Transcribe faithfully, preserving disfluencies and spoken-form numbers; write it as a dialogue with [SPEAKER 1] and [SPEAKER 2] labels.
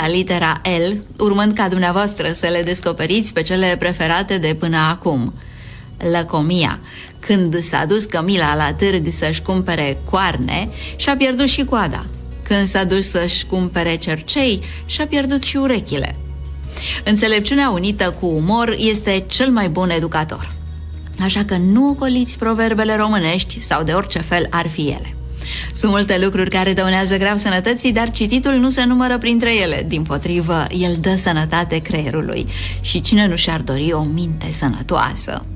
[SPEAKER 1] la litera L, urmând ca dumneavoastră să le descoperiți pe cele preferate de până acum. Lăcomia. Când s-a dus Cămila la târg să-și cumpere coarne, și-a pierdut și coada. Când s-a dus să-și cumpere cercei, și-a pierdut și urechile. Înțelepciunea unită cu umor este cel mai bun educator. Așa că nu ocoliți proverbele românești sau de orice fel ar fi ele. Sunt multe lucruri care dăunează grav sănătății, dar cititul nu se numără printre ele. Dimpotrivă, el dă sănătate creierului. Și cine nu și-ar dori o minte sănătoasă?